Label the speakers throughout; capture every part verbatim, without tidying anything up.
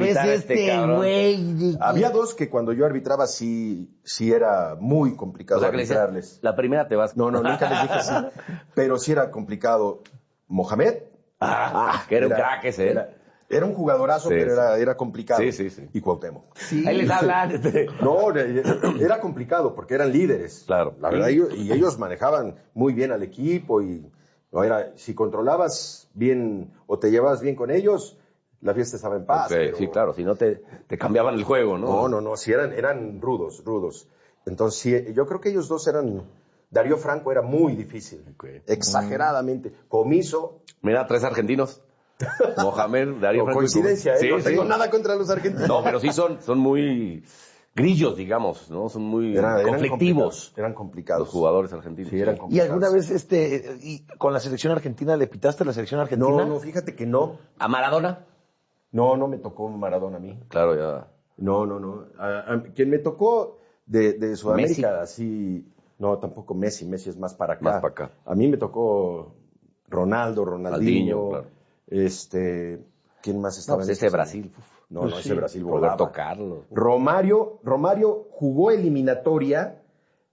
Speaker 1: es este güey?
Speaker 2: Había dos que cuando yo arbitraba sí, sí era muy complicado, o sea, arbitrarles.
Speaker 3: Decía, la primera te vas.
Speaker 2: No, no, nunca les dije así. Pero sí era complicado. Mohamed.
Speaker 3: Ah, que era, era un crack ese.
Speaker 2: Era, era un jugadorazo, sí, pero era, era complicado.
Speaker 3: Sí, sí, sí.
Speaker 2: Y Cuauhtémoc.
Speaker 3: Sí. Ahí les hablan.
Speaker 2: No, era complicado porque eran líderes.
Speaker 3: Claro.
Speaker 2: La verdad, ellos, y ellos manejaban muy bien al equipo y no era, si controlabas bien o te llevabas bien con ellos, la fiesta estaba en paz.
Speaker 3: Okay,
Speaker 2: pero...
Speaker 3: Sí, claro, si no te, te cambiaban el juego, ¿no?
Speaker 2: No, no, no, sí eran, eran rudos, rudos. Entonces, sí, yo creo que ellos dos eran... Darío Franco era muy difícil, okay. exageradamente. Comiso.
Speaker 3: Mira, tres argentinos. Mohamed, Darío Franco.
Speaker 2: Coincidencia, ¿eh?
Speaker 3: Sí,
Speaker 2: no
Speaker 3: sí.
Speaker 2: tengo nada contra los argentinos.
Speaker 3: No, pero sí son, son muy grillos, digamos, ¿no? Son muy Era, conflictivos.
Speaker 2: Eran complicados.
Speaker 3: Los jugadores argentinos.
Speaker 2: Sí, eran complicados.
Speaker 1: ¿Y alguna vez este y con la selección argentina le pitaste a la selección argentina?
Speaker 2: No, no, fíjate que no.
Speaker 3: ¿A Maradona?
Speaker 2: No, no me tocó Maradona a mí.
Speaker 3: Claro, ya.
Speaker 2: No, no, no. A, a, quien me tocó de, de Sudamérica,
Speaker 3: Messi.
Speaker 2: Así... No, tampoco Messi. Messi es más para acá.
Speaker 3: Más para acá.
Speaker 2: A mí me tocó Ronaldo, Ronaldinho.
Speaker 3: Aldinho, claro.
Speaker 2: Este... ¿Quién más estaba
Speaker 3: no, pues
Speaker 2: en
Speaker 3: ese
Speaker 2: ese
Speaker 3: Brasil? Uf.
Speaker 2: No,
Speaker 3: Pues
Speaker 2: no,
Speaker 3: sí.
Speaker 2: ese Brasil volaba.
Speaker 3: Roberto Carlos.
Speaker 2: Romario, Romario jugó eliminatoria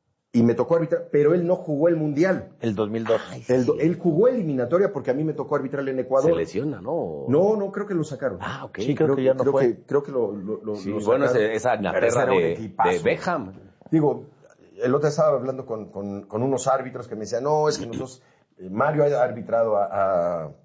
Speaker 2: y me tocó arbitrar, pero él no jugó el Mundial.
Speaker 1: El dos mil dos.
Speaker 2: Ay, él, sí. él jugó eliminatoria porque a mí me tocó arbitrar en Ecuador.
Speaker 3: Se lesiona, ¿no?
Speaker 2: No, no, creo que lo sacaron.
Speaker 3: Ah, ok.
Speaker 1: Sí, creo, creo que ya no
Speaker 2: creo
Speaker 1: fue.
Speaker 2: Que, creo que lo, lo, lo,
Speaker 3: sí,
Speaker 2: lo
Speaker 3: bueno, ese, esa Inglaterra de, de Beckham.
Speaker 2: Digo, el otro día estaba hablando con, con, con unos árbitros que me decían, no, es que nosotros, eh, Mario ha arbitrado a... a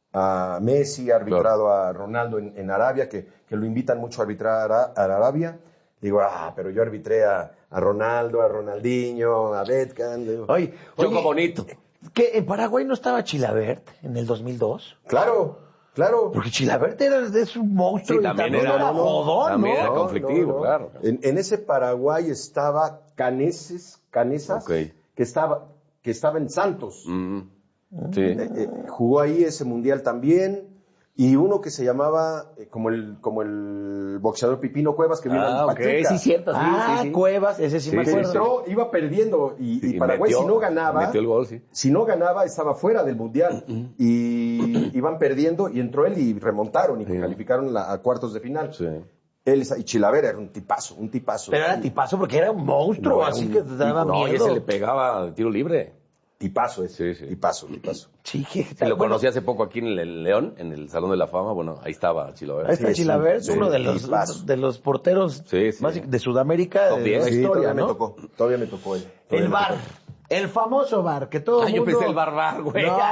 Speaker 2: a Messi, ha arbitrado claro. a Ronaldo en, en Arabia, que, que lo invitan mucho a arbitrar a, a Arabia. Digo, ah, pero yo arbitré a, a Ronaldo, a Ronaldinho, a Beckham. Digo,
Speaker 1: oye,
Speaker 3: oye, bonito.
Speaker 1: ¿Que en Paraguay no estaba Chilavert en el dos mil dos?
Speaker 2: Claro, claro.
Speaker 1: Porque Chilavert era es un monstruo
Speaker 3: sí, también,
Speaker 1: y también
Speaker 3: era,
Speaker 1: era jodón,
Speaker 3: también
Speaker 1: ¿no?
Speaker 3: era conflictivo,
Speaker 2: no, no.
Speaker 3: claro.
Speaker 2: En, en ese Paraguay estaba Caneses, Canesas,
Speaker 3: okay.
Speaker 2: que estaba que estaba en Santos.
Speaker 3: Mm. Sí.
Speaker 2: Eh, eh, jugó ahí ese mundial también y uno que se llamaba eh, como el como el boxeador Pipino Cuevas que vino
Speaker 3: ah,
Speaker 2: al Pachuca.
Speaker 3: Okay. Sí, cierto. Sí,
Speaker 1: ah,
Speaker 3: sí, sí.
Speaker 1: Cuevas, ese sí, sí me acuerdo.
Speaker 2: Entró, iba perdiendo y, y, y Paraguay
Speaker 3: metió,
Speaker 2: si no ganaba,
Speaker 3: metió el gol, sí.
Speaker 2: si no ganaba estaba fuera del mundial
Speaker 3: uh-huh.
Speaker 2: y iban perdiendo y entró él y remontaron y
Speaker 3: sí.
Speaker 2: calificaron la, a cuartos de final.
Speaker 3: Sí.
Speaker 2: Él y Chilavert era un tipazo, un tipazo.
Speaker 1: Pero era tipazo porque era un monstruo,
Speaker 2: no,
Speaker 1: así
Speaker 2: un,
Speaker 1: que te daba
Speaker 3: no,
Speaker 1: miedo.
Speaker 3: No, y ese le pegaba de tiro libre.
Speaker 2: Tipazo ese,
Speaker 3: sí, sí.
Speaker 2: tipazo, tipazo.
Speaker 1: Sí, que
Speaker 3: sí, lo conocí hace poco aquí en el León, en el Salón de la Fama. Bueno, ahí estaba Chilavert.
Speaker 1: Ahí está
Speaker 2: sí,
Speaker 1: Chilavert,
Speaker 2: sí,
Speaker 1: uno
Speaker 2: sí,
Speaker 1: de los
Speaker 2: tipazo.
Speaker 1: de los porteros
Speaker 3: sí, sí.
Speaker 1: más de Sudamérica de la
Speaker 2: sí,
Speaker 1: historia,
Speaker 2: todavía
Speaker 1: ¿no?
Speaker 2: me tocó, todavía me tocó él.
Speaker 1: El bar, el famoso bar, que todo
Speaker 3: Ah,
Speaker 1: el
Speaker 3: yo
Speaker 1: mundo...
Speaker 3: pensé el bar bar, güey.
Speaker 1: No,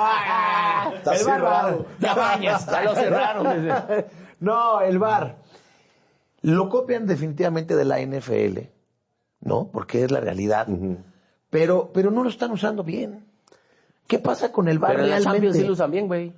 Speaker 2: está
Speaker 1: el bar
Speaker 2: cerrado.
Speaker 1: Ya bañas, ya lo cerraron. No, el bar. Lo copian definitivamente de la N F L, ¿no? Porque es la realidad.
Speaker 2: Uh-huh.
Speaker 1: Pero, pero no lo están usando bien. ¿Qué pasa con el bar
Speaker 3: pero
Speaker 1: realmente?
Speaker 3: Pero en la Champions sí lo usan bien, güey.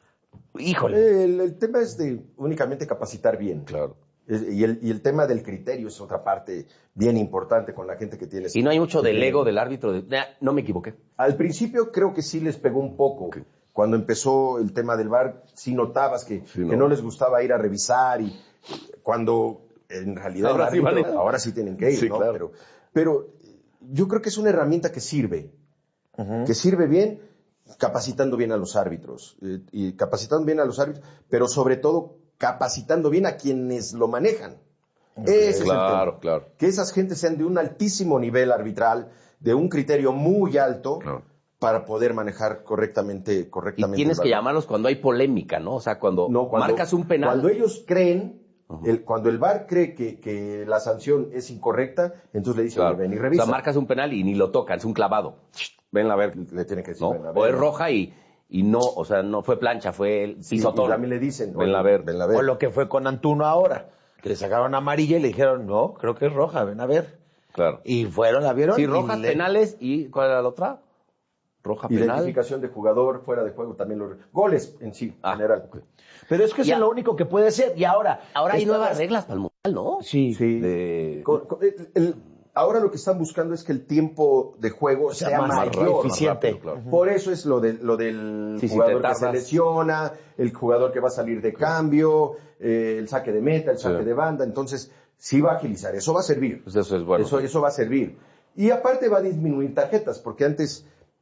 Speaker 1: Híjole.
Speaker 2: El, el tema es de únicamente capacitar bien.
Speaker 3: Claro.
Speaker 2: Y el, y el tema del criterio es otra parte bien importante con la gente que tiene.
Speaker 3: Y no hay mucho del ego del árbitro. De, nah, no me equivoqué.
Speaker 2: Al principio creo que sí les pegó un poco. Okay. Cuando empezó el tema del V A R, sí notabas que, sí, no. que no les gustaba ir a revisar y cuando en realidad
Speaker 3: ahora,
Speaker 2: árbitro,
Speaker 3: sí, vale.
Speaker 2: ahora sí tienen que ir,
Speaker 3: sí,
Speaker 2: ¿no?
Speaker 3: Claro.
Speaker 2: Pero, pero yo creo que es una herramienta que sirve.
Speaker 1: Uh-huh.
Speaker 2: Que sirve bien capacitando bien a los árbitros. Eh, y capacitando bien a los árbitros, pero sobre todo capacitando bien a quienes lo manejan.
Speaker 3: Okay.
Speaker 2: Ese
Speaker 3: claro,
Speaker 2: es el tema.
Speaker 3: Claro.
Speaker 2: Que esas gentes sean de un altísimo nivel arbitral, de un criterio muy alto, claro. para poder manejar correctamente, correctamente.
Speaker 3: Y tienes que llamarlos cuando hay polémica, ¿no? O sea, cuando,
Speaker 2: no, cuando
Speaker 3: marcas un penal.
Speaker 2: Cuando ellos creen, uh-huh. el, cuando el V A R cree que, que la sanción es incorrecta, entonces le dicen,
Speaker 3: claro.
Speaker 2: ven y revisa.
Speaker 3: O sea, marcas un penal y ni lo tocan, es un clavado. Ven a ver.
Speaker 2: Le tiene que decir,
Speaker 3: ¿no?
Speaker 2: ven a ver.
Speaker 3: O es roja y, y no, o sea, no fue plancha, fue el pisotón.
Speaker 2: Sí, y también le dicen,
Speaker 3: ven a ver.
Speaker 2: ven a ver.
Speaker 1: O lo que fue con Antuno ahora, que le sacaron amarilla y le dijeron, no, creo que es roja, ven a ver.
Speaker 3: Claro.
Speaker 1: Y fueron, la vieron.
Speaker 3: Sí, rojas, le... penales y, ¿cuál era la otra? Roja, penal.
Speaker 2: Identificación de jugador, fuera de juego, también los goles en sí, en ah, general.
Speaker 1: Okay. Pero es que eso es lo único que puede ser. Y ahora...
Speaker 3: Ahora hay nuevas las... reglas para el Mundial, ¿no?
Speaker 1: Sí.
Speaker 2: sí.
Speaker 3: De...
Speaker 2: Con, con, el, el, ahora lo que están buscando es que el tiempo de juego o sea, sea más, mayor,
Speaker 1: más eficiente.
Speaker 2: Más rápido, claro. uh-huh. Por eso es lo, de, lo del
Speaker 3: sí,
Speaker 2: jugador
Speaker 3: si
Speaker 2: que se lesiona, el jugador que va a salir de cambio, eh, el saque de meta, el saque sí. de banda. Entonces, sí va a agilizar. Eso va a servir.
Speaker 3: Pues eso es bueno.
Speaker 2: Eso, eso va a servir. Y aparte va a disminuir tarjetas, porque antes...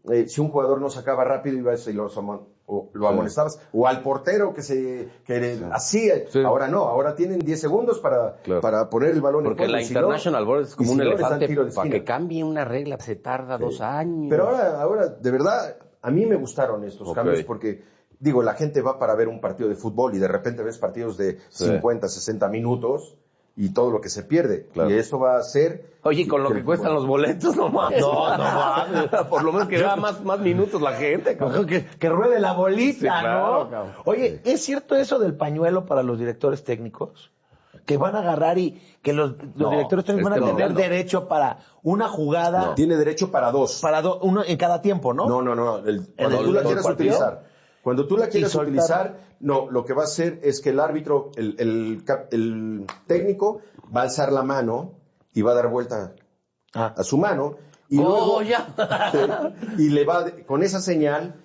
Speaker 2: eh, si un jugador no sacaba rápido, ibas y lo, o, lo amonestabas. Sí. O al portero que se que sí. así. Sí. Ahora no, ahora tienen diez segundos para, claro. para poner el balón
Speaker 3: Porque
Speaker 2: en
Speaker 3: juego. Porque la International no, Board es como un si elefante. No para que cambie una regla se tarda sí. dos años.
Speaker 2: Pero ahora, ahora, de verdad, a mí me gustaron estos okay. cambios porque, digo, la gente va para ver un partido de fútbol y de repente ves partidos de sí. cincuenta, sesenta minutos y todo lo que se pierde. Claro. Y eso va a ser...
Speaker 3: Oye, con lo que, que cuestan los boletos, no mames.
Speaker 1: No, no mames.
Speaker 3: Por lo menos que vea más, más minutos la gente.
Speaker 1: Que, que ruede la bolita, sí, claro, ¿no? Cabrón. Oye, ¿es cierto eso del pañuelo para los directores técnicos? Que van a agarrar y que los, los no, directores técnicos este van a tener no. derecho para una jugada...
Speaker 2: No. Tiene derecho para dos.
Speaker 1: Para do, uno en cada tiempo, ¿no?
Speaker 2: No, no, no. El, cuando tú la quieras utilizar... Cuando tú la quieras utilizar, no, lo que va a hacer es que el árbitro, el, el, el técnico, va a alzar la mano y va a dar vuelta ah. a su mano. Y
Speaker 1: oh,
Speaker 2: luego,
Speaker 1: ya.
Speaker 2: y le va, con esa señal,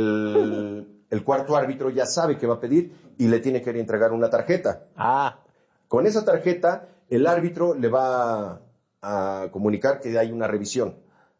Speaker 2: el, el cuarto árbitro ya sabe que va a pedir y le tiene que entregar una tarjeta.
Speaker 1: Ah.
Speaker 2: Con esa tarjeta, el árbitro le va a, a comunicar que hay una revisión.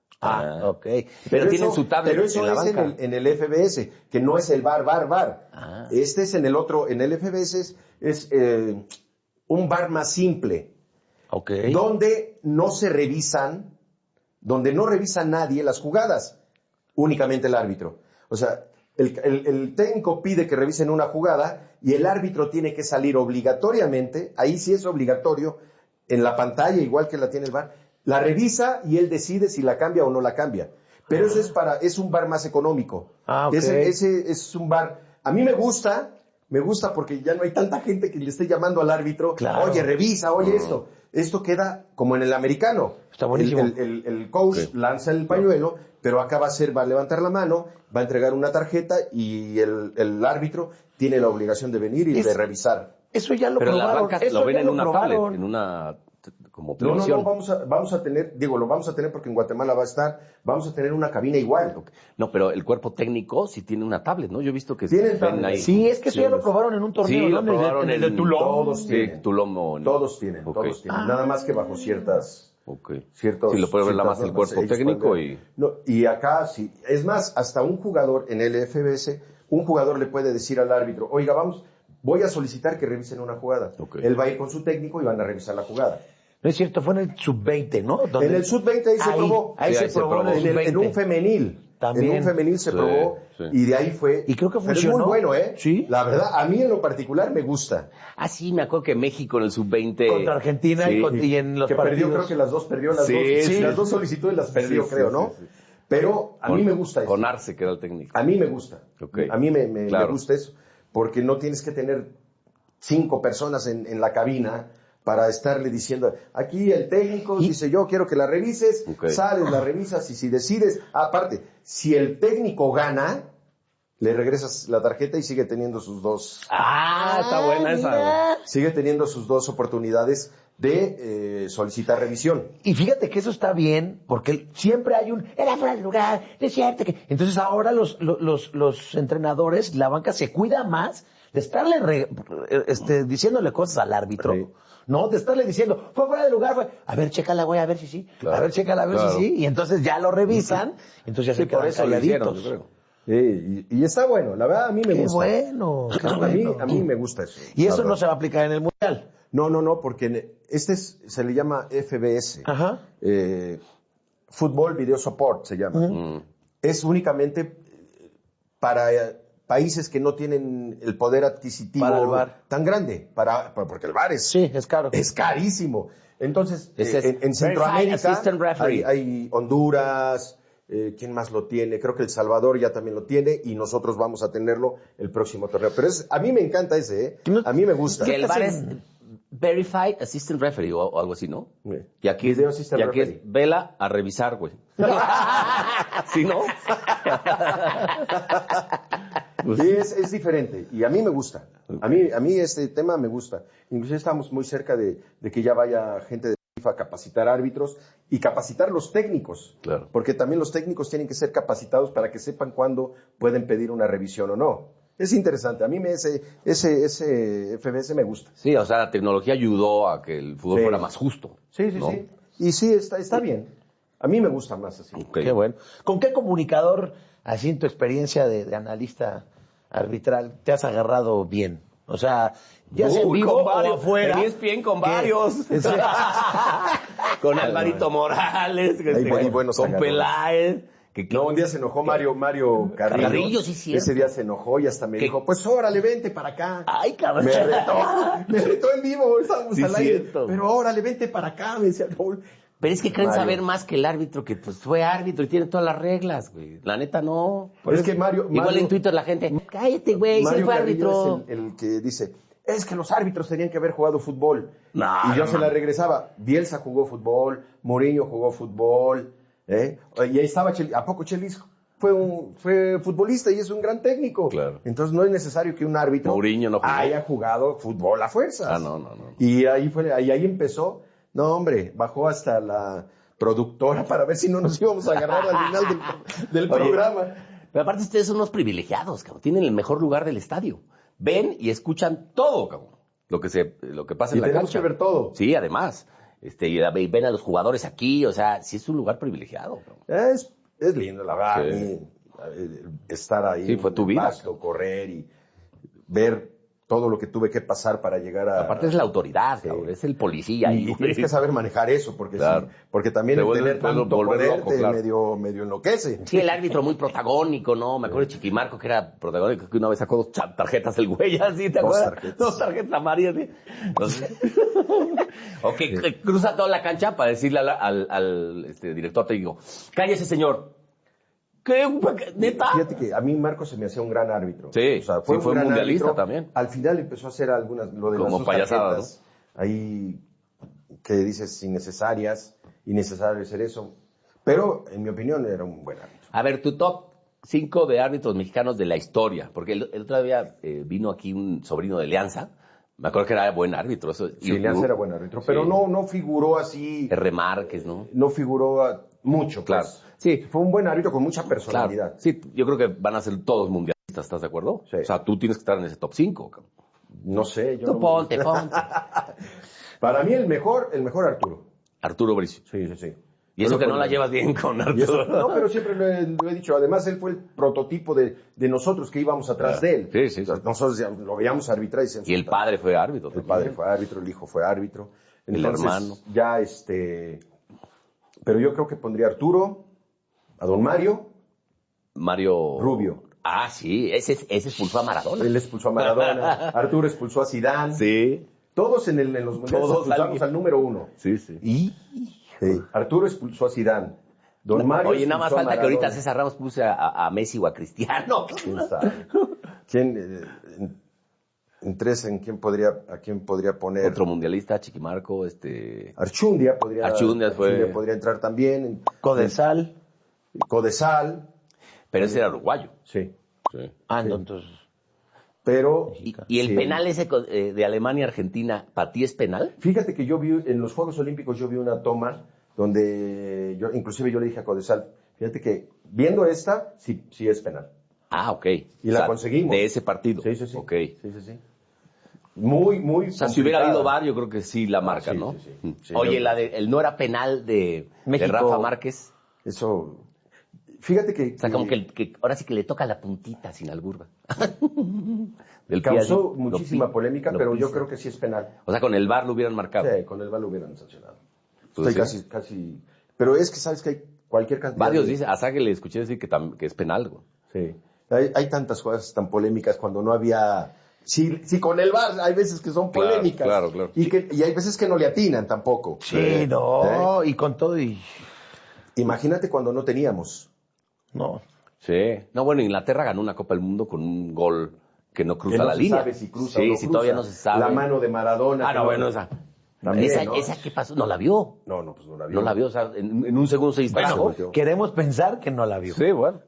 Speaker 1: Ah, ok.
Speaker 3: Pero, pero tienen
Speaker 2: eso,
Speaker 3: su tablet
Speaker 2: Pero eso
Speaker 3: en la
Speaker 2: es
Speaker 3: banca.
Speaker 2: En, el, en el F B S, que no es el V A R, V A R, V A R.
Speaker 1: Ah.
Speaker 2: Este es en el otro, en el F B S es, es eh, un V A R más simple.
Speaker 1: Ok.
Speaker 2: Donde no se revisan, donde no revisa nadie las jugadas, únicamente el árbitro. O sea, el, el, el técnico pide que revisen una jugada y el árbitro tiene que salir obligatoriamente, ahí sí es obligatorio, en la pantalla, igual que la tiene el V A R, la revisa y él decide si la cambia o no la cambia. Pero ah. eso es para, es un V A R más económico.
Speaker 1: Ah, okay.
Speaker 2: Ese, ese es un V A R. A mí me gusta, me gusta porque ya no hay tanta gente que le esté llamando al árbitro.
Speaker 1: Claro.
Speaker 2: Oye, revisa, oye uh-huh. esto. Esto queda como en el americano.
Speaker 1: Está buenísimo.
Speaker 2: El, el, el, el coach sí. lanza el pañuelo, pero acá va a ser, va a levantar la mano, va a entregar una tarjeta y el, el árbitro tiene la obligación de venir y es, de revisar.
Speaker 1: Eso ya lo
Speaker 3: pero
Speaker 1: probaron.
Speaker 3: Pero las bancas
Speaker 1: eso
Speaker 3: lo ven en
Speaker 1: lo
Speaker 3: una
Speaker 1: probaron.
Speaker 3: tablet, en una... Como
Speaker 2: no, no, no, vamos a, vamos a tener, digo, lo vamos a tener porque en Guatemala va a estar, vamos a tener una cabina igual.
Speaker 3: No, pero el cuerpo técnico sí tiene una tablet, ¿no? Yo he visto que
Speaker 2: tienen
Speaker 3: ven ahí.
Speaker 1: Sí, es que eso sí, ya lo probaron en un torneo,
Speaker 3: sí,
Speaker 1: ¿no?
Speaker 3: lo probaron
Speaker 1: en el de Tulum.
Speaker 2: Todos tienen.
Speaker 3: Sí, Tulum no.
Speaker 2: Todos tienen, okay. todos tienen. Ah. Nada más que bajo ciertas...
Speaker 3: Okay.
Speaker 2: Ciertos,
Speaker 3: sí, lo puede ver la más el cuerpo técnico y...
Speaker 2: No, y acá sí. Es más, hasta un jugador en el F B S, un jugador le puede decir al árbitro, oiga, vamos, voy a solicitar que revisen una jugada. Okay. Él va a ir con su técnico y van a revisar la jugada.
Speaker 1: No es cierto, fue en el sub veinte, ¿no? ¿Dónde?
Speaker 2: En el sub veinte ahí, ahí se probó.
Speaker 1: Ahí,
Speaker 2: sí,
Speaker 1: se, se probó,
Speaker 2: probó. En, el, en un femenil.
Speaker 1: También.
Speaker 2: En un femenil se
Speaker 3: sí,
Speaker 2: probó
Speaker 3: sí.
Speaker 2: y de ahí fue.
Speaker 1: Y creo que funcionó.
Speaker 2: Pero es muy bueno, ¿eh?
Speaker 1: Sí.
Speaker 2: La verdad, a mí en lo particular me gusta.
Speaker 3: Ah, sí, me acuerdo que México en el sub veinte.
Speaker 1: Contra Argentina sí. y, con, y en los
Speaker 2: que
Speaker 1: partidos.
Speaker 2: perdió, creo que las dos perdió, las,
Speaker 3: sí,
Speaker 2: dos,
Speaker 3: sí.
Speaker 2: las dos solicitudes las perdió, sí, creo, sí, ¿no? Sí, sí. Pero a
Speaker 3: con,
Speaker 2: mí me gusta eso.
Speaker 3: Con Arce, que era el técnico.
Speaker 2: A mí me gusta.
Speaker 3: Okay.
Speaker 2: A mí me, me,
Speaker 3: claro.
Speaker 2: me gusta eso. Porque no tienes que tener cinco personas en, en la cabina para estarle diciendo, aquí el técnico ¿Y? dice, yo quiero que la revises, okay. sales, la revisas, y si decides, aparte, si el técnico gana, le regresas la tarjeta y sigue teniendo sus dos.
Speaker 3: Ah, está buena esa.
Speaker 2: Sigue teniendo sus dos oportunidades de eh, solicitar revisión.
Speaker 1: Y fíjate que eso está bien, porque siempre hay un, era fuera de lugar, es cierto que... Entonces ahora los, los, los, los entrenadores, la banca se cuida más de estarle re, este, diciéndole cosas al árbitro. Sí. No, de estarle diciendo, fue fuera de lugar, fue, a ver, chécala, güey, a ver si sí, claro, a ver, chécala, a ver claro. si sí, y entonces ya lo revisan, y entonces ya sí, se quedan calladitos.
Speaker 2: Yo creo. Sí, y, y está bueno, la verdad a mí me
Speaker 1: qué
Speaker 2: gusta.
Speaker 1: Bueno, qué
Speaker 2: a,
Speaker 1: bueno.
Speaker 2: mí, a mí me gusta eso.
Speaker 1: Y eso no se va a aplicar en el Mundial.
Speaker 2: No, no, no, porque este es, se le llama F B S.
Speaker 1: Ajá.
Speaker 2: Eh, Football Video Support se llama. Uh-huh. Es únicamente para eh, países que no tienen el poder adquisitivo
Speaker 1: para el V A R.
Speaker 2: tan grande, para, para porque el V A R es,
Speaker 1: sí, es caro.
Speaker 2: Es carísimo. Entonces,
Speaker 3: es
Speaker 2: eh, en, en Centroamérica hay, hay Honduras, eh, ¿quién más lo tiene? Creo que El Salvador ya también lo tiene y nosotros vamos a tenerlo el próximo torneo. Pero es, a mí me encanta ese, ¿eh? A mí me gusta.
Speaker 3: Que el V A R es Verified Assistant Referee o, o algo así, ¿no? Sí. Y aquí, y aquí es vela a revisar, güey. ¿Sí, no?
Speaker 2: Sí, es, es diferente y a mí me gusta. A mí, a mí este tema me gusta. Incluso estamos muy cerca de, de que ya vaya gente de FIFA a capacitar árbitros y capacitar los técnicos.
Speaker 3: Claro.
Speaker 2: Porque también los técnicos tienen que ser capacitados para que sepan cuándo pueden pedir una revisión o no. Es interesante. A mí me, ese, ese, ese F B S me gusta.
Speaker 3: Sí, o sea, la tecnología ayudó a que el fútbol sí. fuera más justo.
Speaker 2: Sí, sí,
Speaker 3: ¿no?
Speaker 2: sí. Y sí, está, está bien. A mí me gusta más así.
Speaker 1: Okay. Qué bueno. ¿Con qué comunicador, así en tu experiencia de, de analista arbitral, te has agarrado bien? O sea, ya sea en vivo o afuera.
Speaker 3: En E S P N con varios. Con Alvarito Morales,
Speaker 2: Ahí,
Speaker 3: este,
Speaker 2: ahí, bueno,
Speaker 3: con Peláez.
Speaker 2: Que, que, no, un día se enojó Mario, Mario Carrillo.
Speaker 3: Carrillo, sí, cierto.
Speaker 2: Ese día se enojó y hasta me ¿Qué? dijo, pues órale, vente para acá.
Speaker 3: Ay, cabrón.
Speaker 2: Me retó, me retó en vivo, estábamos
Speaker 3: sí,
Speaker 2: al aire.
Speaker 3: Cierto.
Speaker 2: Pero órale, vente para acá, me decía Raúl.
Speaker 3: Pero es que creen Mario. saber más que el árbitro, que pues fue árbitro y tiene todas las reglas, güey. La neta no.
Speaker 2: Pero es que Mario...
Speaker 3: Igual
Speaker 2: Mario,
Speaker 3: en Twitter la gente, cállate, güey, si fue árbitro.
Speaker 2: Es el, el que dice, es que los árbitros tenían que haber jugado fútbol.
Speaker 3: No,
Speaker 2: y yo
Speaker 3: no,
Speaker 2: se la regresaba. Bielsa jugó fútbol, Mourinho jugó fútbol, ¿eh? Y ahí estaba, Chel, ¿a poco Chelis fue un fue futbolista y es un gran técnico?
Speaker 3: Claro.
Speaker 2: Entonces no es necesario que un árbitro
Speaker 3: Mourinho no jugó.
Speaker 2: haya jugado fútbol a fuerzas.
Speaker 3: Ah, no, no, no.
Speaker 2: Y ahí fue, ahí, ahí empezó. No, hombre, bajó hasta la productora para ver si no nos íbamos a agarrar al final del, del
Speaker 3: Oye,
Speaker 2: programa.
Speaker 3: Pero aparte ustedes son unos privilegiados, cabrón. Tienen el mejor lugar del estadio. Ven y escuchan todo, cabrón. Lo que se, lo que pasa
Speaker 2: y
Speaker 3: en la cancha.
Speaker 2: tenemos que ver todo.
Speaker 3: Sí, además. Este, y ven a los jugadores aquí, o sea, sí es un lugar privilegiado, cabrón.
Speaker 2: Es, es lindo, la verdad.
Speaker 3: Sí.
Speaker 2: Y, estar ahí.
Speaker 3: Sí, fue tu vida.
Speaker 2: Pasto, correr y ver todo lo que tuve que pasar para llegar a...
Speaker 3: Aparte es la autoridad, cabrón, sí. Es el policía.
Speaker 2: Y, y tienes que saber manejar eso, porque,
Speaker 3: claro.
Speaker 2: sí, porque también
Speaker 3: te
Speaker 2: el
Speaker 3: vuelve,
Speaker 2: tener tanto poder
Speaker 3: loco,
Speaker 2: te
Speaker 3: claro.
Speaker 2: medio, medio enloquece.
Speaker 3: Sí, el árbitro muy protagónico, ¿no? Me acuerdo de Chiquimarco, que era protagónico, que una vez sacó dos tarjetas el güey, así, ¿te acuerdas? Dos tarjetas. Dos tarjetas amarillas, ¿sí? Entonces, o que sí. cruza toda la cancha para decirle al, al, al este, director técnico, cállese, señor. ¿Qué? ¿Neta?
Speaker 2: Fíjate que a mí Marco se me hacía un gran árbitro.
Speaker 3: Sí, o sea, fue, sí, fue un mundialista árbitro. También.
Speaker 2: Al final empezó a hacer algunas, lo de
Speaker 3: como
Speaker 2: las
Speaker 3: payasadas,
Speaker 2: ¿no? Ahí que dices innecesarias, innecesario hacer eso. Pero, en mi opinión, era un buen árbitro.
Speaker 3: A ver, tu top cinco de árbitros mexicanos de la historia. Porque el, el otro día eh, vino aquí un sobrino de Leanza. Me acuerdo que era buen árbitro. Eso,
Speaker 2: sí, y, Leanza era buen árbitro. Pero sí. no, no figuró así...
Speaker 3: R. Márquez, ¿no?
Speaker 2: No figuró a, mucho,
Speaker 3: claro.
Speaker 2: Pues.
Speaker 3: Sí.
Speaker 2: Fue un buen árbitro con mucha personalidad.
Speaker 3: Claro. Sí, yo creo que van a ser todos mundialistas, ¿estás de acuerdo?
Speaker 2: Sí.
Speaker 3: O sea, tú tienes que estar en ese top cinco.
Speaker 2: No sé, yo...
Speaker 3: Tú
Speaker 2: no...
Speaker 3: ponte, ponte.
Speaker 2: Para mí el mejor, el mejor Arturo.
Speaker 3: Arturo Bricio.
Speaker 2: Sí, sí, sí.
Speaker 3: Y eso que no la llevas bien con Arturo.
Speaker 2: Eso, no, pero siempre lo he, lo he dicho. Además, él fue el prototipo de, de nosotros que íbamos atrás
Speaker 3: claro.
Speaker 2: de él.
Speaker 3: Sí, sí, sí.
Speaker 2: Nosotros ya lo veíamos arbitrar y se
Speaker 3: Y el padre fue árbitro.
Speaker 2: El
Speaker 3: también.
Speaker 2: padre fue árbitro, el hijo fue árbitro. Entonces,
Speaker 3: el hermano.
Speaker 2: Ya este... Pero yo creo que pondría a Arturo, a don Mario.
Speaker 3: Mario...
Speaker 2: Rubio.
Speaker 3: Ah, sí, ese, ese expulsó a Maradona.
Speaker 2: Él expulsó a Maradona. Arturo expulsó a Zidane.
Speaker 3: Sí.
Speaker 2: Todos en, el, en los mundiales
Speaker 3: Todos
Speaker 2: expulsamos
Speaker 3: alguien.
Speaker 2: al número uno.
Speaker 3: Sí, sí.
Speaker 2: Y sí. Arturo expulsó a Zidane. Don Mario
Speaker 3: Oye, nada más falta que ahorita César Ramos puse a, a, a Messi o a Cristiano.
Speaker 2: ¿Quién sabe? ¿Quién, eh, en, en tres, ¿en quién podría, a quién podría poner?
Speaker 3: Otro mundialista, Chiquimarco, este...
Speaker 2: Archundia podría,
Speaker 3: Archundia fue...
Speaker 2: Archundia podría entrar también.
Speaker 1: Codesal.
Speaker 2: Codesal.
Speaker 3: Pero ese era uruguayo.
Speaker 2: Sí.
Speaker 3: sí.
Speaker 1: Ah, no,
Speaker 2: sí.
Speaker 1: entonces...
Speaker 2: Pero...
Speaker 3: ¿Y, y el sí. penal ese eh, de Alemania-Argentina, ¿para ti es penal?
Speaker 2: Fíjate que yo vi, en los Juegos Olímpicos yo vi una toma donde, yo inclusive yo le dije a Codesal, fíjate que viendo esta, sí, sí es penal.
Speaker 3: Ah, ok.
Speaker 2: Y
Speaker 3: o
Speaker 2: la
Speaker 3: sea,
Speaker 2: conseguimos.
Speaker 3: De ese partido.
Speaker 2: Sí, sí, sí.
Speaker 3: Ok.
Speaker 2: Sí, sí, sí. Muy, muy
Speaker 3: O sea, complicada. Si hubiera habido V A R, yo creo que sí la marca,
Speaker 2: ah, sí,
Speaker 3: ¿no?
Speaker 2: Sí, sí, sí.
Speaker 3: Oye,
Speaker 2: yo...
Speaker 3: la de, el no era penal de,
Speaker 1: México,
Speaker 3: de Rafa Márquez.
Speaker 2: Eso... Fíjate que...
Speaker 3: O sea, como que, que ahora sí que le toca la puntita sin albur.
Speaker 2: Del causó pie, muchísima lo, polémica, lo pero pisa. Yo creo que sí es penal.
Speaker 3: O sea, con el V A R lo hubieran marcado.
Speaker 2: Sí, con el V A R lo hubieran sancionado. Estoy ¿sí? casi, casi... Pero es que sabes que hay cualquier cantidad...
Speaker 3: Varios
Speaker 2: de...
Speaker 3: dicen, hasta que le escuché decir que, tam, que es penal. Güey.
Speaker 2: Sí. Hay, hay tantas cosas tan polémicas cuando no había... Sí, sí, con el V A R hay veces que son polémicas.
Speaker 3: Claro, claro.
Speaker 2: Y, que, y hay veces que no le atinan tampoco.
Speaker 1: Sí, no, ¿eh? Y con todo y...
Speaker 2: Imagínate cuando no teníamos.
Speaker 1: No.
Speaker 3: Sí. No, bueno, Inglaterra ganó una Copa del Mundo con un gol que no cruza
Speaker 2: que no
Speaker 3: la
Speaker 2: se
Speaker 3: línea.
Speaker 2: Sabe si cruza
Speaker 3: sí,
Speaker 2: o no
Speaker 3: si
Speaker 2: cruza.
Speaker 3: todavía no se sabe.
Speaker 2: La mano de Maradona.
Speaker 3: Ah, no,
Speaker 2: no,
Speaker 3: bueno, esa.
Speaker 2: También,
Speaker 3: esa,
Speaker 2: ¿no?
Speaker 3: esa, ¿qué pasó? ¿No la vio?
Speaker 2: No, no, pues no la vio.
Speaker 3: No la vio, o sea, en, en un segundo se distrajo.
Speaker 1: Bueno, queremos pensar que no la vio.
Speaker 3: Sí, bueno.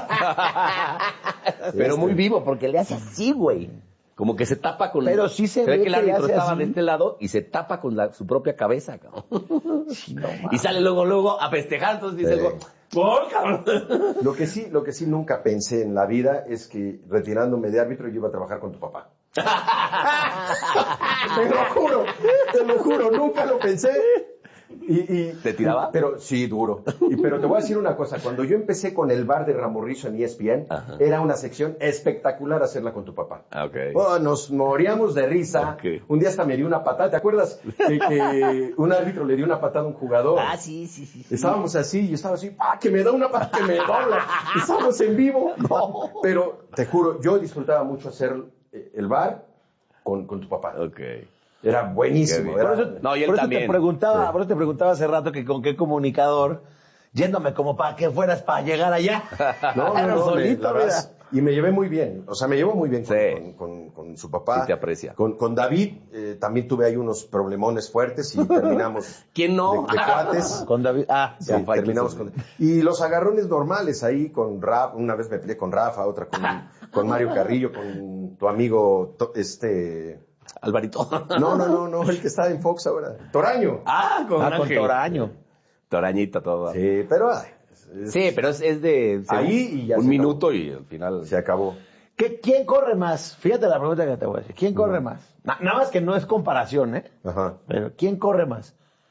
Speaker 3: Pero
Speaker 2: este.
Speaker 3: muy vivo, porque le hace así, güey. Como que se tapa con...
Speaker 1: Pero sí se, se ve
Speaker 3: ve que el árbitro estaba
Speaker 1: así.
Speaker 3: de este lado y se tapa con la, su propia cabeza, cabrón.
Speaker 1: Sí, no,
Speaker 3: y sale luego, luego a festejar, entonces dice...
Speaker 2: Sí.
Speaker 3: ¡Por, cabrón!
Speaker 2: Lo que sí, lo que sí nunca pensé en la vida es que retirándome de árbitro yo iba a trabajar con tu papá. Te lo juro, te lo juro, nunca lo pensé. Y, y,
Speaker 3: ¿Te tiraba?
Speaker 2: Pero sí, duro. Y, pero te voy a decir una cosa. Cuando yo empecé con el bar de Ramorrizo en E S P N,
Speaker 3: Ajá.
Speaker 2: era una sección espectacular hacerla con tu papá.
Speaker 3: Ah, ok.
Speaker 2: Oh, nos moríamos de risa.
Speaker 3: Ok.
Speaker 2: Un día hasta me dio una patada. ¿Te acuerdas que, que un árbitro le dio una patada a un jugador?
Speaker 3: Ah, sí, sí, sí. sí.
Speaker 2: Estábamos así, y estaba así, ¡ah, que me da una patada, que me dobla! Estábamos en vivo. No. Pero, te juro, yo disfrutaba mucho hacer el bar con, con tu papá.
Speaker 3: Ok.
Speaker 2: Era buenísimo.
Speaker 3: Qué bien.
Speaker 2: Era-
Speaker 1: Por eso,
Speaker 3: No, y él
Speaker 1: por eso
Speaker 3: también.
Speaker 1: te preguntaba,
Speaker 2: Sí.
Speaker 1: por eso te preguntaba hace rato que con qué comunicador, yéndome como para que fueras para llegar allá.
Speaker 2: No, no,
Speaker 1: Pero
Speaker 2: no, me-
Speaker 1: solito,
Speaker 2: la verdad,
Speaker 1: mira.
Speaker 2: y me llevé muy bien, o sea, me llevo muy bien con,
Speaker 3: Sí.
Speaker 2: con- con- con su papá.
Speaker 3: Sí te aprecia.
Speaker 2: Con, con David eh, también tuve ahí unos problemones fuertes y terminamos
Speaker 3: ¿Quién no?
Speaker 2: de, de cuates.
Speaker 1: Con David. Ah,
Speaker 2: Sí,
Speaker 3: Con Fighter,
Speaker 2: terminamos
Speaker 3: sí.
Speaker 2: con... Y los agarrones normales ahí con Rafa, una vez me peleé con Rafa, otra con, con Mario Carrillo, con tu amigo, to- este...
Speaker 3: Alvarito.
Speaker 2: No, no, no, no, el que está en Fox ahora. Toraño.
Speaker 3: Ah, con,
Speaker 1: ah, con
Speaker 3: Ángel.
Speaker 1: Toraño.
Speaker 3: Torañita todo. Sí,
Speaker 2: Sí, pero ay, es-
Speaker 3: pero es, es de...
Speaker 2: Ahí y ya
Speaker 3: un
Speaker 2: se
Speaker 3: minuto y al final...
Speaker 2: se acabó.
Speaker 1: ¿Qué, ¿Quién corre más? Fíjate la pregunta que te voy a decir. ¿Quién corre más? Na- nada más que no es comparación, ¿eh?
Speaker 2: Ajá.
Speaker 1: Pero ¿quién corre más?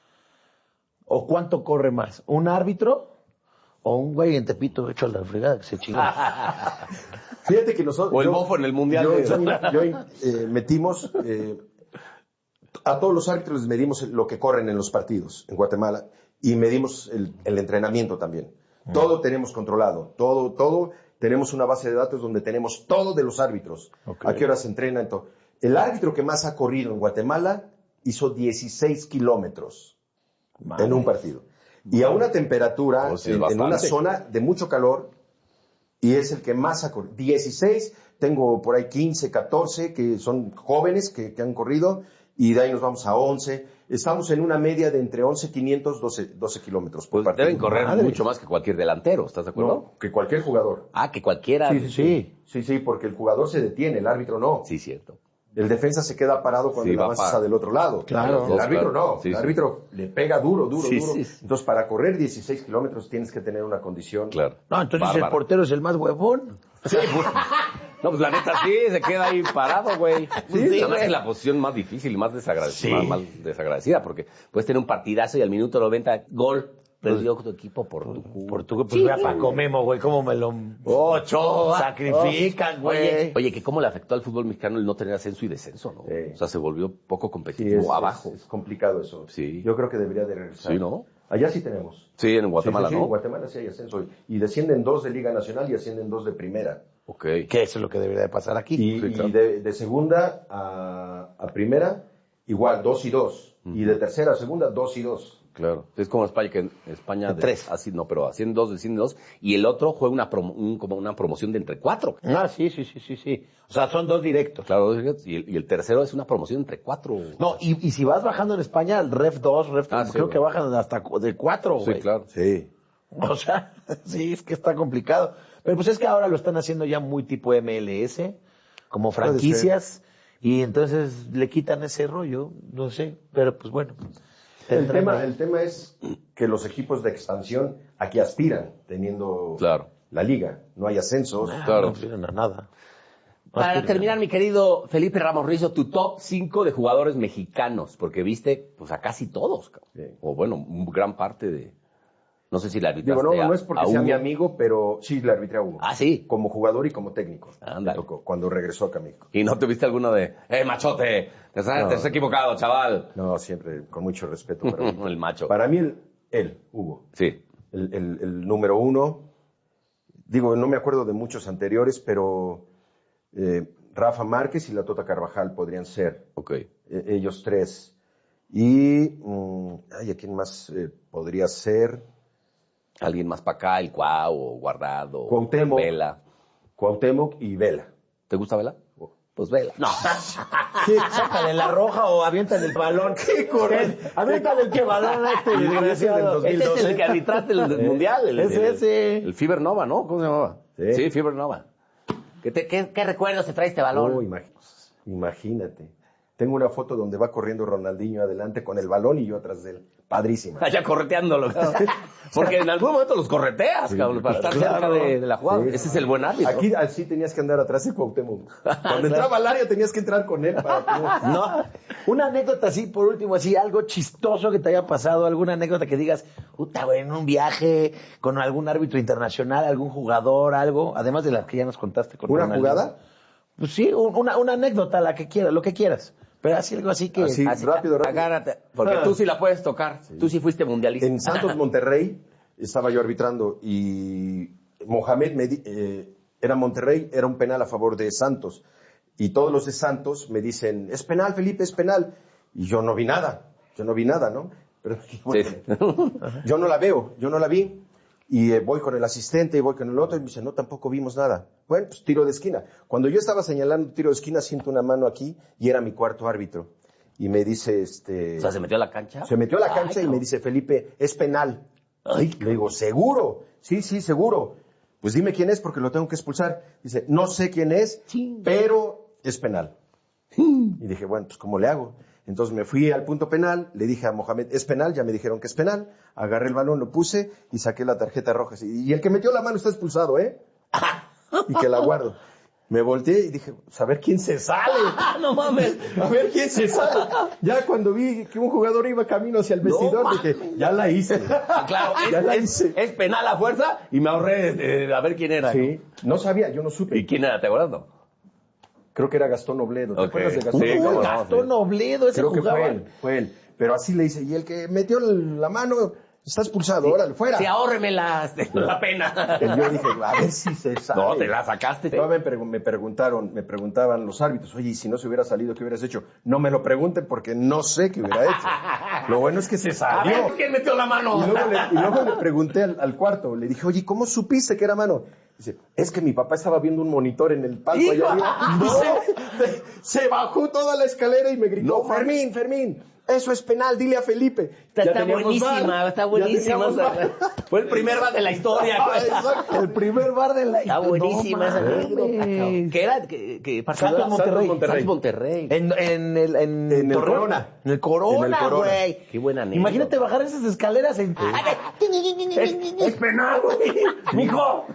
Speaker 1: ¿O cuánto corre más? ¿Un árbitro o un güey en Tepito hecho a la fregada que se chinga?
Speaker 2: Fíjate que nosotros...
Speaker 3: O el
Speaker 2: yo-
Speaker 3: bofo en el Mundial
Speaker 2: Yo,
Speaker 3: de-
Speaker 2: yo, eh, metimos... eh, a todos los árbitros les medimos lo que corren en los partidos en Guatemala y medimos el, el entrenamiento también. Todo tenemos controlado, todo, todo. Tenemos una base de datos donde tenemos todo de los árbitros.
Speaker 1: Ok.
Speaker 2: A qué hora se entrenan. todo. El árbitro que más ha corrido en Guatemala hizo dieciséis kilómetros en un partido. Y a una temperatura,
Speaker 3: Oh, sí, es
Speaker 2: en, en una
Speaker 3: bastante.
Speaker 2: zona de mucho calor, y es el que más ha corrido. dieciséis, tengo por ahí quince, catorce, que son jóvenes que, que han corrido, y de ahí nos vamos a once. Estamos en una media de entre once, quinientos, doce, doce kilómetros por
Speaker 3: Pues
Speaker 2: partido.
Speaker 3: deben correr
Speaker 1: Madre.
Speaker 3: mucho más que cualquier delantero, ¿estás de acuerdo?
Speaker 2: No, que cualquier jugador.
Speaker 3: Ah, que cualquiera.
Speaker 2: Sí, sí, sí. Sí, sí, porque el jugador se detiene, el árbitro no.
Speaker 3: Sí, cierto.
Speaker 2: El defensa se queda parado cuando
Speaker 3: Sí,
Speaker 2: el
Speaker 3: va
Speaker 2: avance
Speaker 3: pa-
Speaker 2: está del otro lado.
Speaker 1: Claro.
Speaker 2: El
Speaker 3: Dos,
Speaker 2: árbitro
Speaker 3: claro.
Speaker 2: no.
Speaker 3: Sí,
Speaker 2: el
Speaker 3: sí.
Speaker 2: árbitro le pega duro, duro,
Speaker 3: Sí,
Speaker 2: duro.
Speaker 3: sí, sí.
Speaker 2: Entonces, para correr dieciséis kilómetros tienes que tener una condición.
Speaker 3: Claro.
Speaker 1: No, entonces
Speaker 3: Bárbaro.
Speaker 1: el portero es el más huevón.
Speaker 3: Sí, pues, no, pues la neta sí, se queda ahí parado, güey. Sí,
Speaker 1: Sí,
Speaker 3: además
Speaker 1: güey.
Speaker 3: es la posición más difícil y más desagradecida,
Speaker 1: Sí.
Speaker 3: más, más desagradecida, porque puedes tener un partidazo y al minuto noventa, gol, perdió tu equipo por tu culpa.
Speaker 1: Por tu, pues vea Paco Memo, güey, cómo me lo
Speaker 3: Ocho.
Speaker 1: sacrifican, güey.
Speaker 3: Oye, oye, que cómo le afectó al fútbol mexicano el no tener ascenso y descenso, ¿no?
Speaker 2: Sí.
Speaker 3: O sea, se volvió poco
Speaker 2: Sí,
Speaker 3: competitivo
Speaker 2: es,
Speaker 3: abajo.
Speaker 2: es- es complicado eso.
Speaker 3: Sí.
Speaker 2: Yo creo que debería de regresar.
Speaker 3: Sí, ¿no?
Speaker 2: Allá sí tenemos.
Speaker 3: Sí, en Guatemala,
Speaker 2: Sí, sí, sí,
Speaker 3: ¿no?
Speaker 2: en Guatemala sí hay ascenso. Y descienden dos de Liga Nacional y ascienden dos de Primera.
Speaker 3: Ok.
Speaker 1: Que eso es lo que debería de pasar aquí.
Speaker 2: Y,
Speaker 3: Sí, claro.
Speaker 2: y de, de segunda a, a primera, igual, dos y dos. Y de tercera a segunda, dos y dos.
Speaker 3: Claro. Es como España, que en España...
Speaker 1: De tres.
Speaker 3: Así, no, pero así en dos, descienden dos. Y el otro juega una, promo- un- como una promoción de entre cuatro.
Speaker 1: Ah, sí, sí, sí, sí, sí. O sea, son dos directos.
Speaker 3: Claro, y el, y el tercero es una promoción entre cuatro.
Speaker 1: No, y, y si vas bajando en España, el Ref dos, Ref
Speaker 3: Ah,
Speaker 1: tres,
Speaker 3: sí,
Speaker 1: creo
Speaker 3: güey.
Speaker 1: que bajan hasta cu- de cuatro,
Speaker 3: Sí,
Speaker 1: güey.
Speaker 3: claro.
Speaker 2: Sí.
Speaker 1: O sea, sí, es que está complicado. Pero pues es que ahora lo están haciendo ya muy tipo M L S, como
Speaker 2: Puede
Speaker 1: franquicias, y entonces le quitan ese rollo, no sé, pero pues bueno.
Speaker 2: El
Speaker 1: tendrán
Speaker 2: tema,
Speaker 1: ahí.
Speaker 2: el tema es que los equipos de expansión aquí aspiran, teniendo
Speaker 3: Claro.
Speaker 2: la liga. No hay ascensos.
Speaker 1: Ah,
Speaker 3: claro.
Speaker 1: No aspiran a nada. No
Speaker 3: Para
Speaker 1: aspiran a
Speaker 3: terminar, mi querido Felipe Ramos Rizo, tu top cinco de jugadores mexicanos, porque viste pues a casi todos, cabrón.
Speaker 2: Sí.
Speaker 3: O bueno, un gran parte de... No sé si la arbitraste
Speaker 2: Digo, no,
Speaker 3: a-
Speaker 2: no es porque
Speaker 3: a
Speaker 2: sea mi
Speaker 3: Hugo.
Speaker 2: amigo, pero sí le arbitré a Hugo.
Speaker 3: Ah, sí.
Speaker 2: Como jugador y como técnico.
Speaker 3: Ándale.
Speaker 2: Me tocó, cuando regresó acá a México.
Speaker 3: ¿Y no te viste alguno de, eh, machote, te has,
Speaker 2: No.
Speaker 3: te has equivocado, chaval?
Speaker 2: No, siempre con mucho respeto para mí.
Speaker 3: El macho.
Speaker 2: Para mí, el, él, Hugo.
Speaker 3: Sí.
Speaker 2: El, el- el número uno. Digo, no me acuerdo de muchos anteriores, pero eh, Rafa Márquez y la Tota Carvajal podrían ser.
Speaker 3: Ok.
Speaker 2: eh, ellos tres. Y, mm, ay, ¿a quién más eh, podría ser?
Speaker 3: Alguien más para acá, el Cuau, o Guardado,
Speaker 2: Cuauhtémoc.
Speaker 3: Vela.
Speaker 2: Cuauhtémoc y Vela.
Speaker 3: ¿Te gusta Vela? Pues Vela. No.
Speaker 1: Sácale la roja o aviéntale el balón. ¿Qué corre? Aviéntale el que balón a este desgraciado.
Speaker 2: del
Speaker 3: Este es el que arbitraste el del mundial. El,
Speaker 1: Es
Speaker 3: el-
Speaker 1: ese.
Speaker 3: El Fiber Nova, ¿no? ¿Cómo se llamaba?
Speaker 2: Sí.
Speaker 3: Sí, Fiber Nova. ¿Qué, te- qué, qué recuerdos te trae este balón?
Speaker 2: Oh, imag- imagínate. Tengo una foto donde va corriendo Ronaldinho adelante con el balón y yo atrás de él. Padrísima.
Speaker 3: Allá correteándolo. Porque en algún momento los correteas, sí, cabrón, para estar claro. cerca de, de la jugada. Sí, Ese es el buen árbitro.
Speaker 2: Aquí así tenías que andar atrás de Cuauhtémoc. Cuando entraba al área tenías que entrar con él para que...
Speaker 1: No. Una anécdota así, por último, así, algo chistoso que te haya pasado, alguna anécdota que digas, puta, güey, en un viaje con algún árbitro internacional, algún jugador, algo, además de las que ya nos contaste. Con
Speaker 2: ¿Una
Speaker 1: Ronaldinho.
Speaker 2: jugada?
Speaker 1: Pues sí, una, una anécdota, la que quieras, lo que quieras. Pero así algo así que...
Speaker 2: Así,
Speaker 1: así,
Speaker 2: rápido, rápido.
Speaker 3: Agárrate, porque ah. tú sí la puedes tocar. Sí. Tú sí fuiste mundialista.
Speaker 2: En Santos, Monterrey, estaba yo arbitrando y Mohamed me di, eh, era Monterrey, era un penal a favor de Santos. Y todos los de Santos me dicen, es penal, Felipe, es penal. Y yo no vi nada, yo no vi nada, ¿no? Pero bueno, sí. yo no la veo, yo no la vi. Y eh, voy con el asistente y voy con el otro y me dice, no, tampoco vimos nada. Bueno, pues tiro de esquina. Cuando yo estaba señalando tiro de esquina, siento una mano aquí y era mi cuarto árbitro. Y me dice, este...
Speaker 3: O sea, ¿se metió a la cancha?
Speaker 2: Se metió a la cancha Ay, y no. me dice, Felipe, es penal. Ay, le digo, ¿seguro? Sí, sí, seguro. Pues dime quién es porque lo tengo que expulsar. Dice, no sé quién es, sí. pero es penal. Sí. Y dije, bueno, pues ¿cómo le hago? Entonces me fui al punto penal, le dije a Mohamed, es penal, ya me dijeron que es penal, agarré el balón, lo puse y saqué la tarjeta roja. Y el que metió la mano está expulsado, ¿eh? Y que la guardo. Me volteé y dije, a ver quién se sale.
Speaker 3: No mames.
Speaker 2: A ver quién se sale. Ya cuando vi que un jugador iba camino hacia el vestidor, no, dije, ya la hice.
Speaker 3: Claro, ya es, la hice. Es, es penal a fuerza y me ahorré de, de, a ver quién era.
Speaker 2: Sí, no sabía, yo no supe.
Speaker 3: ¿Y quién era? ¿Te acuerdas? No?
Speaker 2: Creo que era Gastón Obledo. ¿Te
Speaker 3: okay.
Speaker 2: acuerdas de Gastón
Speaker 3: sí,
Speaker 2: Obledo?
Speaker 3: No,
Speaker 1: Gastón
Speaker 3: sí.
Speaker 1: Obledo, ese
Speaker 2: Creo
Speaker 1: jugaba.
Speaker 2: que fue él, fue él. Pero así le hice, y el que metió la mano está expulsado, sí. órale, fuera.
Speaker 3: Sí, ahórreme la, la pena.
Speaker 2: Y yo dije, a ver si se sale.
Speaker 3: No, te la sacaste.
Speaker 2: No, me, me preguntaron, me preguntaban los árbitros, oye, y si no se hubiera salido, ¿qué hubieras hecho? No me lo pregunten porque no sé qué hubiera hecho. Lo bueno es que se salió.
Speaker 3: A ver, ¿quién metió la mano?
Speaker 2: Y luego le, y luego le pregunté al, al cuarto, le dije, oye, ¿cómo supiste que era mano? Dice, es que mi papá estaba viendo un monitor en el palco allá arriba. No, se, se bajó toda la escalera y me gritó, no, Fermín, Fermín, eso es penal, dile a Felipe.
Speaker 3: Está, está buenísima, bar, está buenísima. Fue el primer bar de la historia.
Speaker 2: Exacto, el primer bar de la
Speaker 3: historia. Está buenísima esa anécdota. ¿Qué era? ¿Qué, qué
Speaker 1: Santos Monterrey.
Speaker 3: Monterrey. Monterrey.
Speaker 1: En, en el, en,
Speaker 2: en el Corona.
Speaker 1: En el Corona, güey.
Speaker 3: Qué buena anécdota.
Speaker 1: Imagínate bajar esas escaleras en...
Speaker 3: es, es penal, güey. Mijo.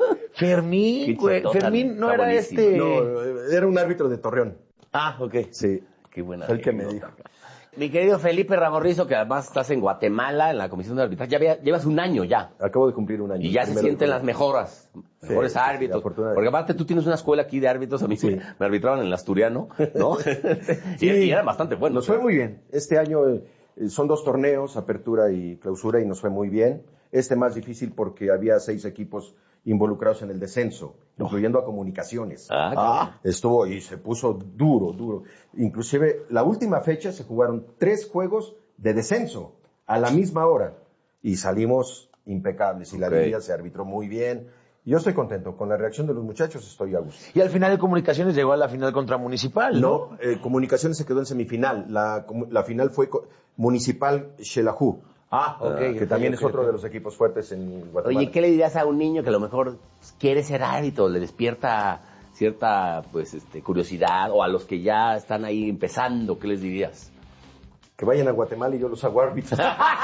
Speaker 1: Fermín, güey. Fermín no era
Speaker 2: buenísimo.
Speaker 1: este...
Speaker 2: No, era un árbitro de Torreón.
Speaker 1: Ah, ok.
Speaker 2: Sí.
Speaker 3: Qué buena
Speaker 2: Fue el que me dijo.
Speaker 3: Mi querido Felipe Ramorrizo, que además estás en Guatemala, en la Comisión de Arbitraje, ya había, llevas un año ya.
Speaker 2: Acabo de cumplir un año.
Speaker 3: Y ya se sienten las mejoras, mejores sí, árbitros. Sí, porque aparte tú tienes una escuela aquí de árbitros, a mí sí. me arbitraban en el Asturiano, ¿no?
Speaker 2: Sí,
Speaker 3: y, y eran bastante buenos.
Speaker 2: Nos fue muy bien. Este año eh, son dos torneos, apertura y clausura, y nos fue muy bien. Este más difícil porque había seis equipos involucrados en el descenso, oh. incluyendo a Comunicaciones.
Speaker 3: Ah, ah,
Speaker 2: estuvo y se puso duro, duro. Inclusive la última fecha se jugaron tres juegos de descenso a la misma hora y salimos impecables y okay. la liga se arbitró muy bien. Yo estoy contento con la reacción de los muchachos, estoy a gusto.
Speaker 1: Y al final de Comunicaciones llegó a la final contra Municipal, ¿no?
Speaker 2: No, eh, Comunicaciones se quedó en semifinal. La, la final fue Municipal Xelajú.
Speaker 1: Ah, ok.
Speaker 2: Que
Speaker 1: okay,
Speaker 2: también
Speaker 1: okay,
Speaker 2: es otro
Speaker 1: okay.
Speaker 2: de los equipos fuertes en Guatemala.
Speaker 3: Oye, ¿qué le dirías a un niño que a lo mejor quiere ser árbitro, le despierta cierta pues este curiosidad, o a los que ya están ahí empezando, qué les dirías?
Speaker 2: Que vayan a Guatemala y yo los hago árbitros.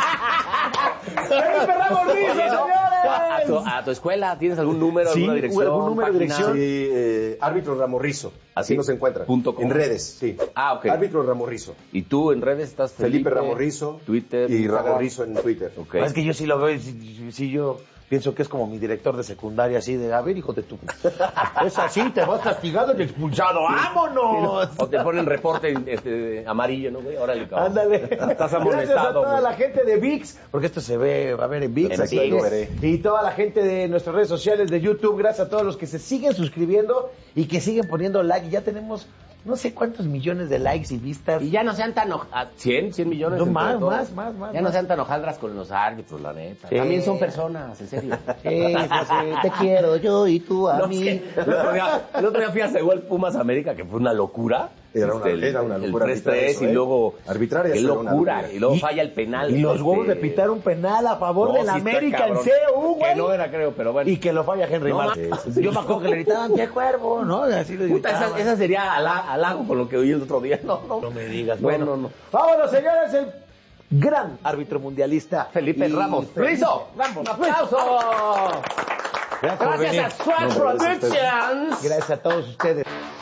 Speaker 1: ¡Felipe Ramorrizo, señores!
Speaker 3: A tu, a tu escuela, ¿tienes algún número,
Speaker 1: sí,
Speaker 3: alguna dirección?
Speaker 1: ¿Algún número de dirección?
Speaker 2: Sí, eh, Árbitro Ramorrizo. Así ¿sí? nos encuentran.
Speaker 3: Punto com.
Speaker 2: En redes, sí.
Speaker 3: Ah, ok.
Speaker 2: Árbitro Ramorrizo.
Speaker 3: ¿Y tú en redes estás
Speaker 2: Felipe, Felipe Ramorrizo.
Speaker 3: Twitter.
Speaker 2: Y Ramorrizo en Twitter.
Speaker 3: Okay.
Speaker 1: Es que yo sí lo veo, sí, sí yo... Pienso que es como mi director de secundaria, así de, a ver, hijo de tu... Es así, te vas castigado y expulsado, ¡vámonos!
Speaker 3: O te ponen reporte este, amarillo, ¿no, güey? Órale, cabrón.
Speaker 1: Ándale.
Speaker 3: Estás amonestado.
Speaker 1: Gracias a toda
Speaker 3: güey.
Speaker 1: la gente de ViX, porque esto se ve, va a ver en ViX.
Speaker 3: En
Speaker 1: aquí,
Speaker 3: ViX.
Speaker 1: Y toda la gente de nuestras redes sociales, de YouTube, gracias a todos los que se siguen suscribiendo y que siguen poniendo like. Ya tenemos... no sé cuántos millones de likes y vistas.
Speaker 3: Y ya no sean tan... ¿cien? ¿cien millones?
Speaker 1: No, más, más, más, más.
Speaker 3: Ya
Speaker 1: más.
Speaker 3: no sean tan hojaldras con los árbitros, la neta.
Speaker 1: Sí.
Speaker 3: También son personas, en serio.
Speaker 1: Sí, José, te quiero yo y tú a
Speaker 3: No,
Speaker 1: mí.
Speaker 3: es que el, otro día, el otro día fui a Seúl Pumas América, que fue una locura.
Speaker 2: Era una,
Speaker 3: el,
Speaker 2: era una locura.
Speaker 3: El tres tres y
Speaker 2: ¿eh?
Speaker 3: luego...
Speaker 2: arbitrar
Speaker 3: Qué
Speaker 2: eso era una
Speaker 3: locura.
Speaker 2: locura.
Speaker 3: Y luego
Speaker 1: Y-
Speaker 3: falla el penal.
Speaker 1: Y los
Speaker 3: este,
Speaker 1: huevos de pitar un penal a favor
Speaker 3: no,
Speaker 1: de la
Speaker 3: sí está
Speaker 1: América en
Speaker 3: cabrón.
Speaker 1: C U, güey.
Speaker 3: Que no era, creo, pero bueno.
Speaker 1: Y que lo falla Henry
Speaker 3: No,
Speaker 1: Martin.
Speaker 3: sí, sí, sí.
Speaker 1: Yo me acuerdo que le gritaban, ¡qué cuervo! ¿No? Así le
Speaker 3: Puta,
Speaker 1: gritaban.
Speaker 3: esa, esa sería halago, halago con lo que oí el otro día. No, no.
Speaker 1: No me digas.
Speaker 3: Bueno,
Speaker 1: Bueno,
Speaker 3: no.
Speaker 1: Vámonos, señores, el gran árbitro mundialista.
Speaker 3: Felipe
Speaker 1: Y
Speaker 3: Ramos. ¡Lo
Speaker 1: Felipe
Speaker 3: hizo!
Speaker 1: Ramos.
Speaker 3: ¡Un aplauso!
Speaker 1: Gracias por venir.
Speaker 3: Gracias a Swag
Speaker 2: No, gracias a ustedes.
Speaker 3: Productions.
Speaker 1: Gracias a todos ustedes.